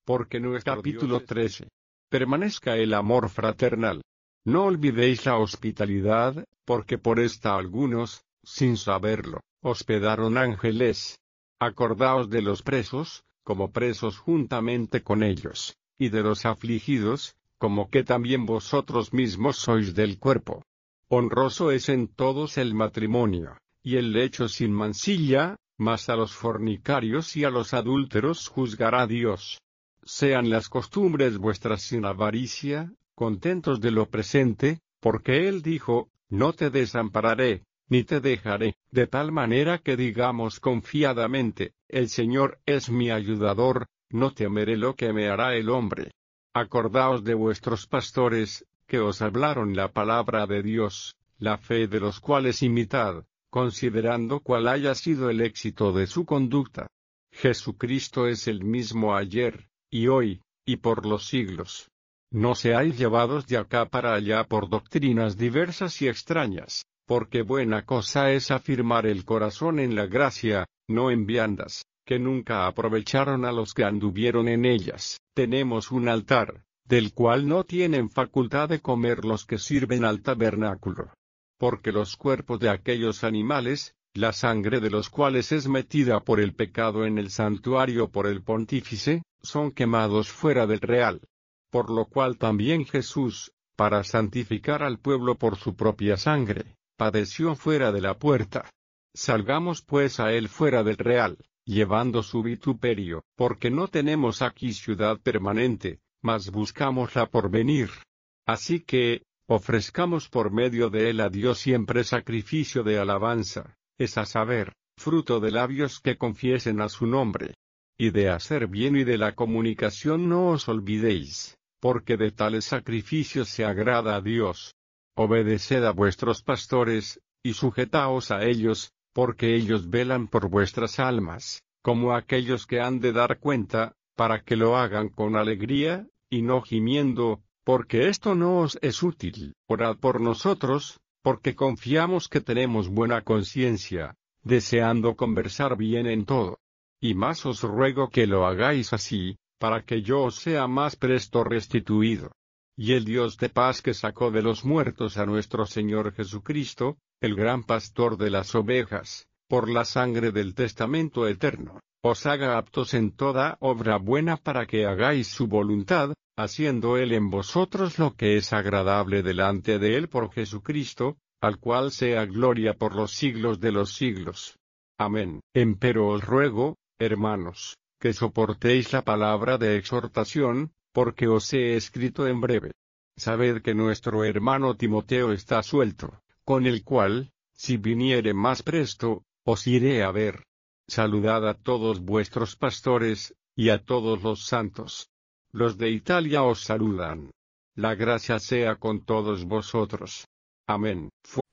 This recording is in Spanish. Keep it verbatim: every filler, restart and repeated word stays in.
porque nuestro Capítulo trece. Permanezca el amor fraternal. No olvidéis la hospitalidad, porque por esta algunos, sin saberlo, hospedaron ángeles. Acordaos de los presos, como presos juntamente con ellos, y de los afligidos, como que también vosotros mismos sois del cuerpo. Honroso es en todos el matrimonio, y el lecho sin mancilla, mas a los fornicarios y a los adúlteros juzgará Dios. Sean las costumbres vuestras sin avaricia, contentos de lo presente, porque Él dijo, no te desampararé, ni te dejaré, de tal manera que digamos confiadamente, el Señor es mi ayudador, no temeré lo que me hará el hombre. Acordaos de vuestros pastores, que os hablaron la palabra de Dios, la fe de los cuales imitad, considerando cuál haya sido el éxito de su conducta. Jesucristo es el mismo ayer, y hoy, y por los siglos. No seáis llevados de acá para allá por doctrinas diversas y extrañas, porque buena cosa es afirmar el corazón en la gracia, no en viandas, que nunca aprovecharon a los que anduvieron en ellas. Tenemos un altar, del cual no tienen facultad de comer los que sirven al tabernáculo. Porque los cuerpos de aquellos animales, la sangre de los cuales es metida por el pecado en el santuario por el pontífice, son quemados fuera del real. Por lo cual también Jesús, para santificar al pueblo por su propia sangre, padeció fuera de la puerta. Salgamos pues a él fuera del real, llevando su vituperio, porque no tenemos aquí ciudad permanente, mas buscamos la por venir. Así que, ofrezcamos por medio de él a Dios siempre sacrificio de alabanza, es a saber, fruto de labios que confiesen a su nombre. Y de hacer bien y de la comunicación no os olvidéis, porque de tales sacrificios se agrada a Dios. Obedeced a vuestros pastores, y sujetaos a ellos, porque ellos velan por vuestras almas, como aquellos que han de dar cuenta, para que lo hagan con alegría, y no gimiendo, porque esto no os es útil. Orad por nosotros, porque confiamos que tenemos buena conciencia, deseando conversar bien en todo. Y más os ruego que lo hagáis así, para que yo os sea más presto restituido. Y el Dios de paz que sacó de los muertos a nuestro Señor Jesucristo, el gran pastor de las ovejas, por la sangre del testamento eterno, os haga aptos en toda obra buena para que hagáis su voluntad, haciendo Él en vosotros lo que es agradable delante de Él por Jesucristo, al cual sea gloria por los siglos de los siglos. Amén. Empero os ruego, hermanos, que soportéis la palabra de exhortación, porque os he escrito en breve. Sabed que nuestro hermano Timoteo está suelto, con el cual, si viniere más presto, os iré a ver. Saludad a todos vuestros pastores, y a todos los santos. Los de Italia os saludan. La gracia sea con todos vosotros. Amén.